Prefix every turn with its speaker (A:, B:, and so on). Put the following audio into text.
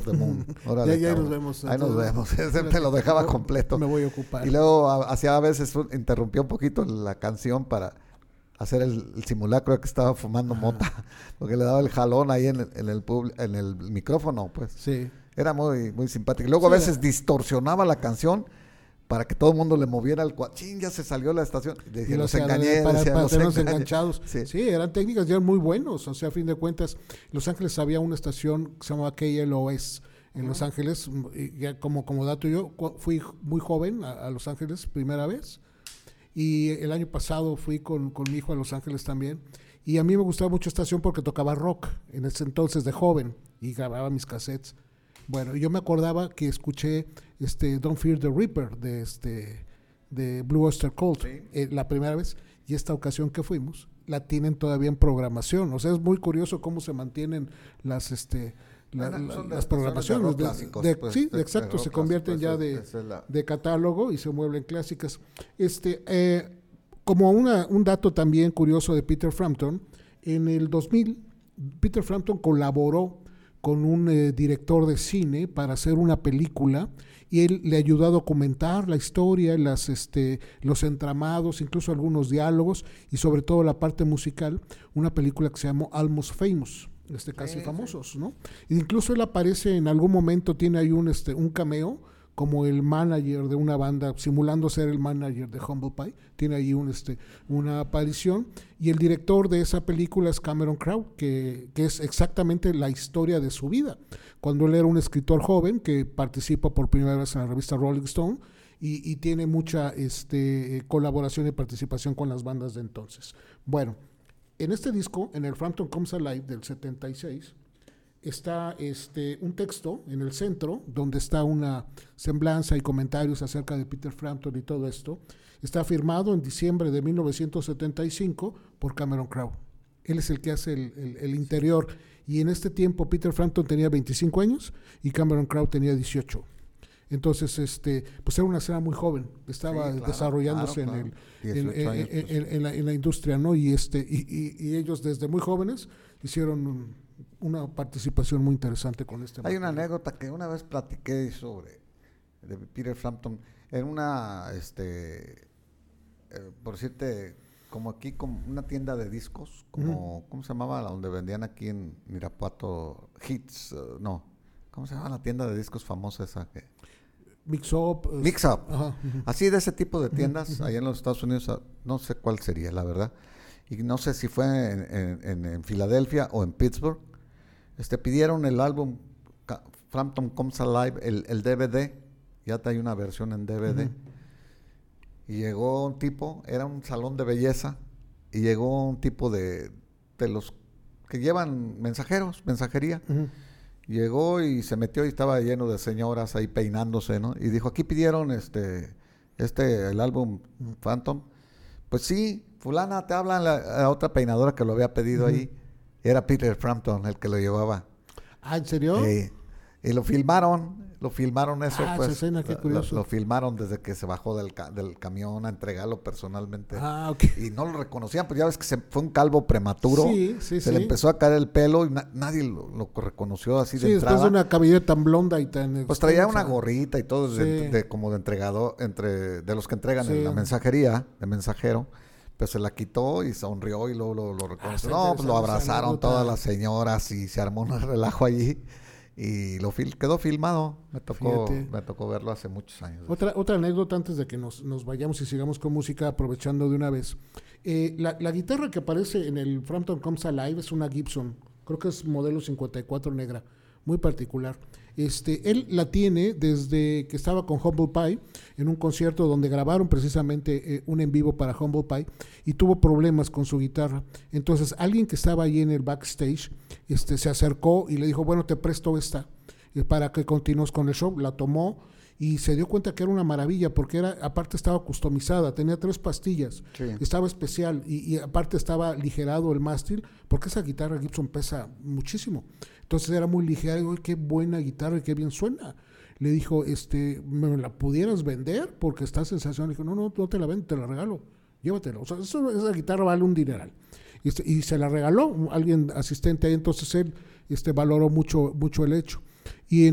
A: of the Moon.
B: Órale,
A: ya
B: nos vemos.
A: Ahí nos vemos. Ese te lo dejaba completo.
B: Me voy a ocupar.
A: Y luego hacía a veces, interrumpía un poquito la canción para hacer el simulacro de que estaba fumando mota, porque le daba el jalón ahí en el micrófono, pues.
B: Sí.
A: Era muy, muy simpático. Luego a veces distorsionaba la canción para que todo el mundo le moviera el ¡chin! Ya se salió la estación.
B: Y los engañé. Para tenerlos enganchados. Sí, eran técnicas, ya eran muy buenos. O sea, a fin de cuentas, en Los Ángeles había una estación que se llamaba KLOS en Los Ángeles. Ya como dato, yo fui muy joven a Los Ángeles, primera vez. Y el año pasado fui con mi hijo a Los Ángeles también. Y a mí me gustaba mucho esta estación porque tocaba rock en ese entonces de joven y grababa mis cassettes. Bueno, yo me acordaba que escuché Don't Fear the Reaper de Blue Oyster Cult la primera vez, y esta ocasión que fuimos la tienen todavía en programación. O sea, es muy curioso cómo se mantienen las programaciones
A: clásicos,
B: sí, exacto, se convierten ya de catálogo y se vuelven clásicas. Como un dato también curioso de Peter Frampton, en el 2000 Peter Frampton colaboró con un director de cine para hacer una película, y él le ayudó a documentar la historia, los entramados, incluso algunos diálogos y sobre todo la parte musical, una película que se llamó Almost Famous, casi famosos, ¿no? E incluso él aparece en algún momento, tiene ahí un cameo como el manager de una banda, simulando ser el manager de Humble Pie, tiene ahí una aparición, y el director de esa película es Cameron Crowe, que es exactamente la historia de su vida, cuando él era un escritor joven que participa por primera vez en la revista Rolling Stone, y tiene mucha colaboración y participación con las bandas de entonces. Bueno, en este disco, en el Frampton Comes Alive del 76, está un texto en el centro donde está una semblanza y comentarios acerca de Peter Frampton y todo esto. Está firmado en diciembre de 1975 por Cameron Crowe. Él es el que hace el interior, y en este tiempo Peter Frampton tenía 25 años y Cameron Crowe tenía 18. Entonces, pues era una escena muy joven, estaba desarrollándose en la industria, ¿no? Y ellos desde muy jóvenes hicieron una participación muy interesante con este
A: Hay una anécdota que una vez platiqué de Peter Frampton en una, por decirte, como aquí, como una tienda de discos, como, ¿cómo se llamaba? Donde vendían aquí en Irapuato, Hits, no, ¿cómo se llama la tienda de discos famosa esa que?
B: Mix Up.
A: Así de ese tipo de tiendas, allá en los Estados Unidos, no sé cuál sería, la verdad. Y no sé si fue en Filadelfia o en Pittsburgh. Pidieron el álbum Frampton Comes Alive, el DVD. Ya hay una versión en DVD. Y llegó un tipo, era un salón de belleza, y llegó un tipo de los que llevan mensajería. Llegó y se metió y estaba lleno de señoras ahí peinándose, ¿no? Y dijo, aquí pidieron el álbum Phantom. Pues sí, fulana, te hablan la otra peinadora que lo había pedido ahí. Era Peter Frampton el que lo llevaba.
B: ¿Ah, en serio?
A: Y lo filmaron eso, pues.
B: Esa escena, qué curioso.
A: Lo filmaron desde que se bajó del camión a entregarlo personalmente.
B: Ok.
A: Y no lo reconocían, pues ya ves que fue un calvo prematuro.
B: Sí.
A: Le empezó a caer el pelo y nadie lo reconoció así de entrada.
B: Sí, después de una cabellera tan blonda y tan...
A: Pues traía una gorrita y todo como de entregador, de los que entregan en la mensajería, de mensajero. Pues se la quitó y sonrió y luego lo reconoció. Pues lo abrazaron todas las señoras y se armó un relajo allí. Y quedó filmado. Me tocó verlo hace muchos años.
B: Otra anécdota antes de que nos vayamos y sigamos con música, aprovechando de una vez. La guitarra que aparece en el Frampton Comes Alive es una Gibson, creo que es modelo 54 negra, muy particular. Él la tiene desde que estaba con Humble Pie en un concierto donde grabaron precisamente un en vivo para Humble Pie, y tuvo problemas con su guitarra. Entonces alguien que estaba ahí en el backstage se acercó y le dijo, bueno, te presto esta para que continúes con el show. La tomó y se dio cuenta que era una maravilla, porque aparte estaba customizada, tenía 3 pastillas, estaba especial, y aparte estaba ligerado el mástil, porque esa guitarra Gibson pesa muchísimo. Entonces era muy ligera. Digo, qué buena guitarra y qué bien suena. Le dijo, ¿me la pudieras vender? Porque está sensacional. Le dijo, no te la vendo, te la regalo, llévatela. O sea, esa guitarra vale un dineral. Y se la regaló alguien asistente ahí. Entonces él valoró mucho el hecho. Y